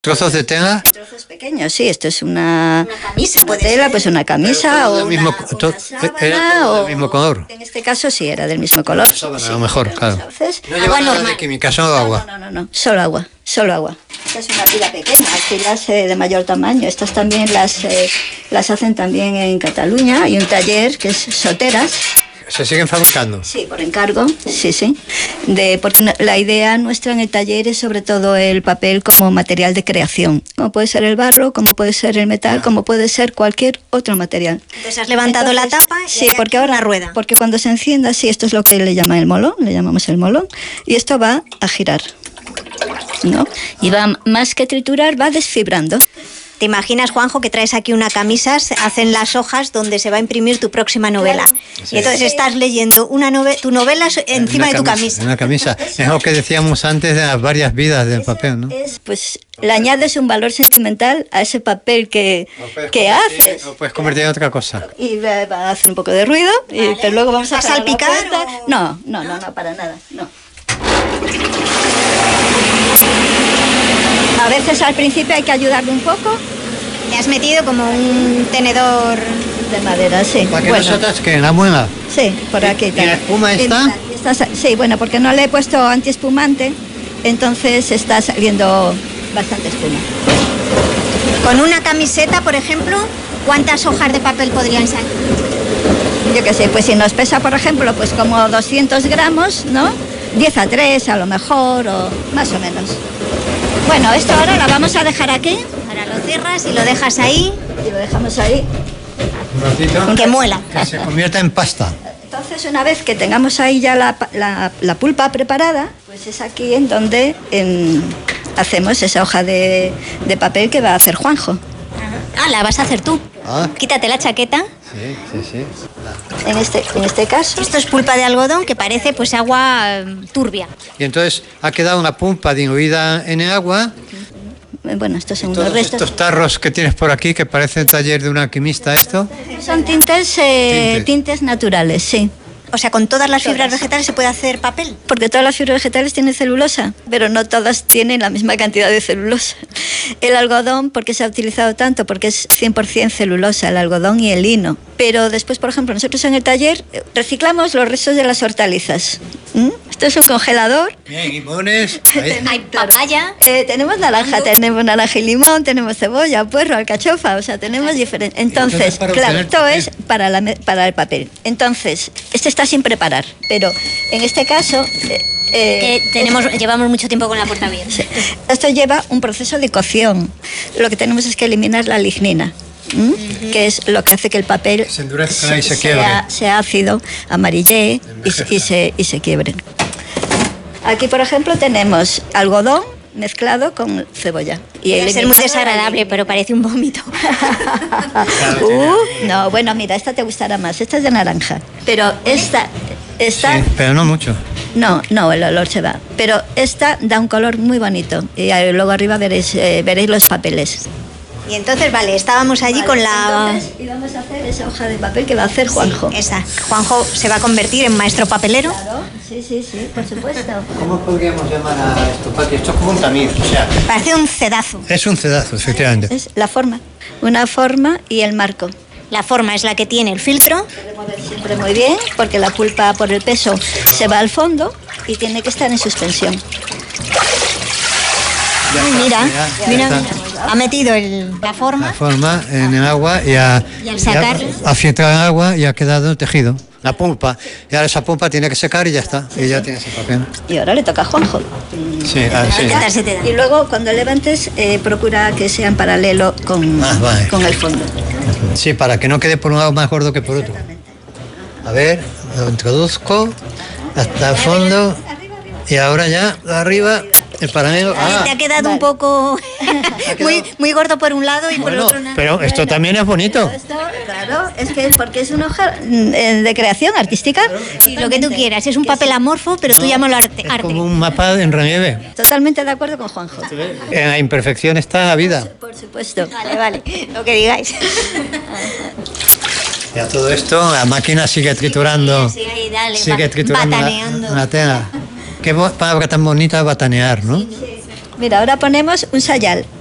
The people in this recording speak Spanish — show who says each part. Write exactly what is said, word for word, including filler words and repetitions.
Speaker 1: ¿Trozos de tela?
Speaker 2: Trozos pequeños, sí. Esto es una,
Speaker 3: Una camisa,
Speaker 2: una
Speaker 3: puede
Speaker 2: tela,
Speaker 3: ser.
Speaker 2: pues una camisa o
Speaker 1: Del mismo,
Speaker 2: una,
Speaker 1: to-
Speaker 2: una sábana,
Speaker 1: era todo del
Speaker 2: o-
Speaker 1: mismo color.
Speaker 2: En este caso sí, era del mismo color.
Speaker 1: A lo mejor, claro.
Speaker 2: Entonces,
Speaker 1: No lleva
Speaker 3: Agua
Speaker 1: nada
Speaker 3: normal.
Speaker 1: de química, solo agua.
Speaker 2: No, no, no, no, solo agua, solo agua. Esta es una pila pequeña, hay pilas eh, de mayor tamaño. Estas también las, eh, las hacen también en Cataluña. Hay un taller que es Soteras.
Speaker 1: ¿Se siguen fabricando?
Speaker 2: Sí, por encargo, sí, sí. De, porque no- la idea nuestra en el taller es sobre todo el papel como material de creación. Como puede ser el barro, como puede ser el metal, como puede ser cualquier otro material.
Speaker 3: Entonces has levantado
Speaker 2: Entonces,
Speaker 3: la tapa y
Speaker 2: sí,
Speaker 3: hay
Speaker 2: porque
Speaker 3: aquí
Speaker 2: ahora
Speaker 3: una rueda.
Speaker 2: Porque cuando se encienda, sí, esto es lo que le llaman el molón, le llamamos el molón, y esto va a girar, ¿no? Y va más que triturar, va desfibrando.
Speaker 3: ¿Te imaginas, Juanjo, que traes aquí una camisa, se hacen las hojas donde se va a imprimir tu próxima novela? Y entonces estás leyendo una nove- tu novela encima
Speaker 1: Una
Speaker 3: de tu camisa.
Speaker 1: Una camisa. Es lo que decíamos antes de las varias vidas del papel, ¿no?
Speaker 2: Es, pues le añades un valor sentimental a ese papel que, que haces.
Speaker 1: Lo puedes convertir en otra cosa.
Speaker 2: Y va va a hacer un poco de ruido, y, pero luego vamos a
Speaker 3: ¿Va a
Speaker 2: cerrar la
Speaker 3: salpicar
Speaker 2: puerta.
Speaker 3: o-
Speaker 2: No, no, no, no, para nada, no. A veces al principio hay que ayudarle un poco.
Speaker 3: Le has metido como un tenedor.
Speaker 2: De madera, sí.
Speaker 1: Para que
Speaker 2: Bueno,
Speaker 1: no se atasque en la muela.
Speaker 2: sí, por aquí.
Speaker 1: ¿Y la espuma está?
Speaker 2: Está- Sí, bueno, porque no le he puesto antiespumante, entonces está saliendo bastante espuma.
Speaker 3: Con una camiseta, por ejemplo, ¿cuántas hojas de papel podrían salir?
Speaker 2: Yo qué sé, pues si nos pesa, por ejemplo, pues como doscientos gramos, ¿no? diez a tres a lo mejor, o más o menos. Bueno, esto ahora la vamos a dejar aquí
Speaker 3: Ahora lo cierras y lo dejas ahí,
Speaker 2: y lo dejamos ahí.
Speaker 1: Un ratito.
Speaker 3: que muela.
Speaker 1: Que se convierta en pasta.
Speaker 2: Entonces, una vez que tengamos ahí ya la, pa- la- la pulpa preparada, pues es aquí en donde em, hacemos esa hoja de, de papel que va a hacer Juanjo.
Speaker 3: Ah, la vas a hacer tú.
Speaker 1: Ah.
Speaker 3: Quítate la chaqueta.
Speaker 1: Sí, sí, sí.
Speaker 2: En este, en este caso,
Speaker 3: Esto es pulpa de algodón que parece pues agua eh, turbia.
Speaker 1: Y entonces ha quedado una pulpa diluida en el agua.
Speaker 2: eh, bueno, estos son unos
Speaker 1: Todos
Speaker 2: restos.
Speaker 1: estos tarros que tienes por aquí, que parece el taller de un alquimista esto.
Speaker 2: Son tintes, eh,
Speaker 1: Tintes.
Speaker 2: tintes naturales, sí.
Speaker 3: O sea, con todas las fibras
Speaker 2: Todas.
Speaker 3: vegetales se puede hacer papel.
Speaker 2: Porque todas las fibras vegetales tienen celulosa, pero no todas tienen la misma cantidad de celulosa. El algodón, ¿por qué se ha utilizado tanto? Porque es cien por ciento celulosa, el algodón y el lino. Pero después, por ejemplo, nosotros en el taller eh, reciclamos los restos de las hortalizas. ¿Mm? Esto es un congelador.
Speaker 1: Bien, limones. Ahí.
Speaker 3: Hay papaya.
Speaker 2: Eh, tenemos naranja, tenemos naranja y limón, tenemos cebolla, puerro, alcachofa, o sea, tenemos diferentes. Entonces,
Speaker 1: Entonces, para
Speaker 2: claro,
Speaker 1: obtener
Speaker 2: esto
Speaker 1: papel.
Speaker 2: es para, la, me- para el papel. Entonces, este está sin preparar, pero en este caso... eh, eh,
Speaker 3: Que tenemos, llevamos mucho tiempo con la puerta abierta.
Speaker 2: Sí. Esto lleva un proceso de cocción. Lo que tenemos es que eliminar la lignina, ¿m? que es lo que hace que el papel
Speaker 1: Se endurezca y se quiebre.
Speaker 2: sea, sea ácido, amarille y, se- y se, y se quiebre. Aquí, por ejemplo, tenemos algodón mezclado con cebolla. Y
Speaker 3: Debe ser muy
Speaker 2: eliminado la
Speaker 3: desagradable, pero parece un vómito.
Speaker 2: Uh, no, bueno, mira, esta te gustará más. Esta es de naranja. Pero esta, esta,
Speaker 1: Sí, pero no mucho.
Speaker 2: no, no, el olor se va. Pero esta da un color muy bonito. Y ahí luego arriba veréis, eh, veréis los papeles.
Speaker 3: Y entonces, vale, estábamos allí
Speaker 2: Vale,
Speaker 3: con la...
Speaker 2: entonces, y vamos a hacer esa hoja de papel que va a hacer Juanjo.
Speaker 3: Esa. Juanjo se va a convertir en maestro papelero.
Speaker 2: Claro, sí, sí, sí, por supuesto.
Speaker 1: ¿Cómo podríamos llamar a esto, Pati? Esto es como un tamiz, o sea,
Speaker 3: Parece un cedazo.
Speaker 1: es un cedazo, efectivamente.
Speaker 2: Es la forma. Una forma y el marco.
Speaker 3: La forma es la que tiene el filtro.
Speaker 2: Remover siempre muy bien, porque la pulpa por el peso se va al fondo y tiene que estar en suspensión.
Speaker 1: Ya
Speaker 3: Ay,
Speaker 1: está,
Speaker 3: mira,
Speaker 1: ya- ya
Speaker 3: mira,
Speaker 1: está.
Speaker 3: mira. Ha metido el- la forma.
Speaker 1: La forma en el agua y, a,
Speaker 3: Y al sacar-
Speaker 1: y a- ha filtrado el agua y ha quedado tejido. La pulpa. Y ahora esa pulpa tiene que secar y ya está. Y ya tienes el papel.
Speaker 2: Y ahora le toca a Juanjo.
Speaker 1: Sí, ah, sí.
Speaker 3: Ya se te da.
Speaker 2: Y luego cuando levantes, eh, procura que sea en paralelo con,
Speaker 1: Ah, vale.
Speaker 2: con el fondo.
Speaker 1: Sí, para que no quede por un lado más gordo que por otro. A ver, lo introduzco hasta el fondo y ahora ya arriba el paralelo.
Speaker 3: Ay,
Speaker 1: Ah,
Speaker 3: te ha quedado
Speaker 2: vale.
Speaker 3: un poco
Speaker 1: quedado-
Speaker 3: muy, muy gordo por un lado y por
Speaker 1: bueno,
Speaker 3: el otro nada.
Speaker 1: pero esto también es bonito.
Speaker 2: Esto, claro, es que porque es una hoja mm, eh, de creación artística.
Speaker 3: Sí, lo que tú quieras. Es un papel amorfo, pero tú llámalo arte.
Speaker 1: Es
Speaker 3: arte.
Speaker 1: como un mapa en relieve.
Speaker 2: Totalmente de acuerdo con Juanjo.
Speaker 1: En la imperfección está la vida.
Speaker 2: Por supuesto.
Speaker 3: Vale, vale, lo que digáis.
Speaker 1: Y a todo esto, la máquina sigue triturando.
Speaker 3: Sí, ahí, dale,
Speaker 1: Sigue
Speaker 3: ba-
Speaker 1: triturando la,
Speaker 3: bataneando.
Speaker 1: la tela. Qué bo- palabra tan bonita, batanear, ¿no?
Speaker 2: Mira, ahora ponemos un sayal.